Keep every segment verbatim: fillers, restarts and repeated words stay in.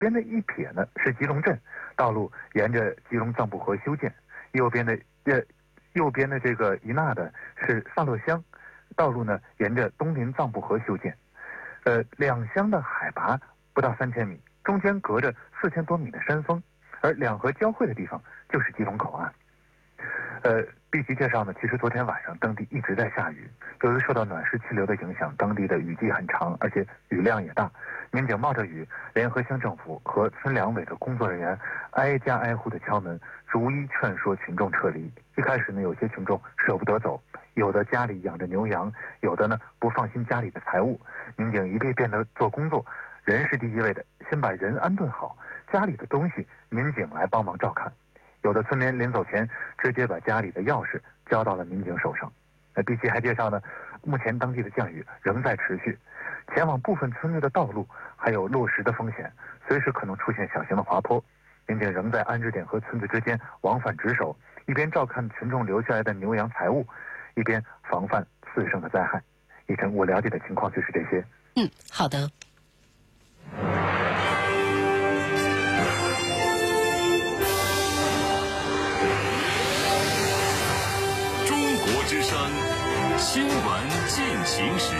边的一撇呢是吉隆镇，道路沿着吉隆藏布河修建；右边的呃右边的这个一纳的是萨勒乡，道路呢沿着东林藏布河修建。呃，两乡的海拔不到三千米，中间隔着四千多米的山峰，而两河交汇的地方就是吉隆口岸。呃，B级介绍呢，其实昨天晚上当地一直在下雨，由于受到暖湿气流的影响，当地的雨季很长，而且雨量也大。民警冒着雨，联合乡政府和村两委的工作人员挨家挨户的敲门，逐一劝说群众撤离。一开始呢，有些群众舍不得走，有的家里养着牛羊，有的呢不放心家里的财物。民警一遍遍的做工作，人是第一位的，先把人安顿好，家里的东西民警来帮忙照看。有的村民临走前直接把家里的钥匙交到了民警手上。那 B 级还介绍呢，目前当地的降雨仍在持续，前往部分村落的道路还有落石的风险，随时可能出现小型的滑坡。民警仍在安置点和村子之间往返值守，一边照看群众留下来的牛羊财物，一边防范次生的灾害。以晨，我了解的情况就是这些。 嗯，好的。 中国之声新闻进行时。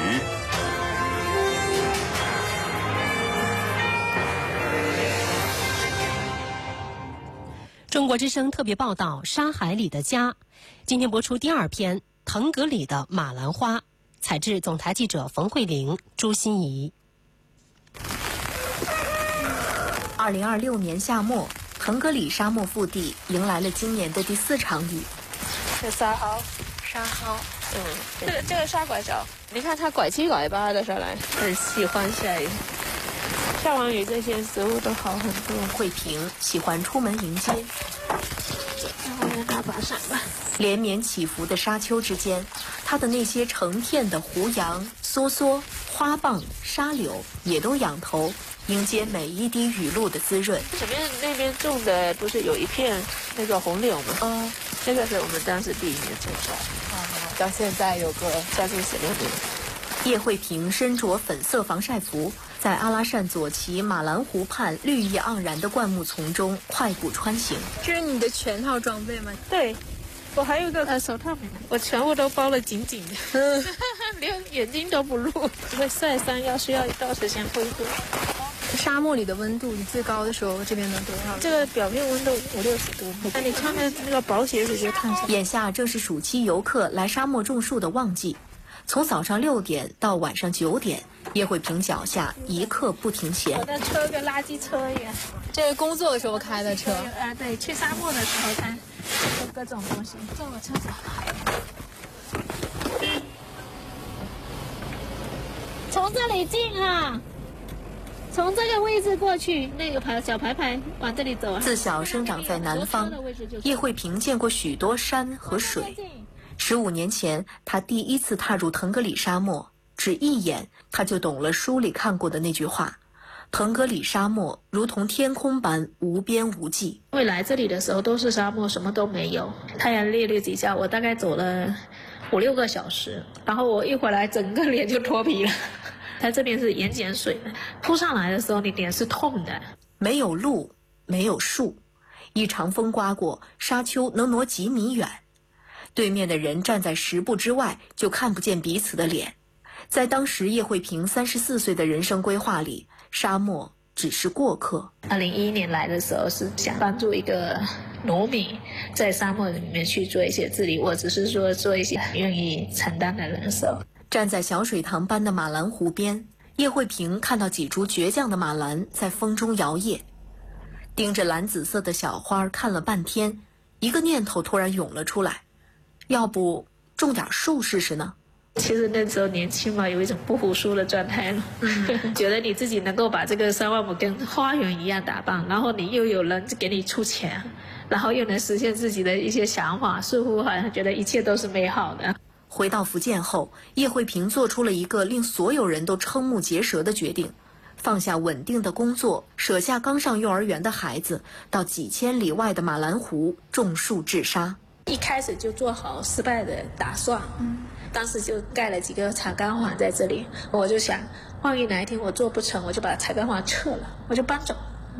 中国之声特别报道：沙海里的家。今天播出第二篇《腾格里的马兰花》，采制总台记者冯慧玲、朱欣怡。 二零二六年夏末，腾格里沙漠腹地迎来了今年的第四场雨。 这沙蒿，沙蒿，嗯，这个这个沙拐角，你看它拐七拐八的下来，很喜欢下雨。下完雨，这些植物都好很多。 慧萍喜欢出门迎接。 那我来拿把伞吧。 连绵起伏的沙丘之间，它的那些成片的胡杨、梭梭、花蚌、沙柳也都仰头，迎接每一滴雨露的滋润。 前面那边种的不是有一片那个红柳吗？ 嗯， 那个是我们当时第一年种出来的。哦，到现在有个将近十六年。 叶慧萍身着粉色防晒服，在阿拉善左旗马兰湖畔绿意盎然的灌木丛中快步穿行。 这是你的全套装备吗？ 对，我还有一个呃手套，我全部都包得紧紧的，嗯，连眼睛都不露。会晒伤，要需要一段时间恢复。 沙漠里的温度，你最高的时候这边能多少？ 这个表面温度五六十度。那你穿的那个薄鞋子就烫伤。 眼下正是暑期游客来沙漠种树的旺季。从早上六点到晚上九点，叶慧萍脚下一刻不停歇。 我的车跟垃圾车一样， 这是工作的时候开的车。 啊，对，去沙漠的时候开，各种东西。坐我车上。从这里进啊，从这个位置过去，那个牌小牌牌往这里走啊。 自小生长在南方，叶慧萍见过许多山和水。十五年前，他第一次踏入腾格里沙漠，只一眼他就懂了书里看过的那句话：腾格里沙漠如同天空般无边无际。 未来这里的时候都是沙漠，什么都没有，太阳烈烈几下，我大概走了五六个小时，然后我一回来，整个脸就脱皮了。它这边是盐碱水的，扑上来的时候你脸是痛的。 没有路，没有树，一场风刮过，沙丘能挪几米远。对面的人站在十步之外，就看不见彼此的脸。在当时叶慧萍三十四岁的人生规划里，沙漠只是过客。 二零一一年来的时候是想帮助一个农民在沙漠里面去做一些治理，我只是说做一些愿意承担的人手。 站在小水塘般的马兰湖边，叶慧萍看到几株倔强的马兰在风中摇曳，盯着蓝紫色的小花看了半天，一个念头突然涌了出来。要不种点树试试呢？ 其实那时候年轻嘛，有一种不服输的状态了，嗯、觉得你自己能够把这个三万亩跟花园一样打扮，然后你又有人给你出钱，然后又能实现自己的一些想法，似乎好像觉得一切都是美好的。 回到福建后，叶慧萍做出了一个令所有人都瞠目结舌的决定，放下稳定的工作，舍下刚上幼儿园的孩子，到几千里外的马兰湖种树治沙。 一开始就做好失败的打算，嗯，当时就盖了几个彩钢环在这里，我就想，万一哪一天我做不成，我就把彩钢环撤了，我就搬走。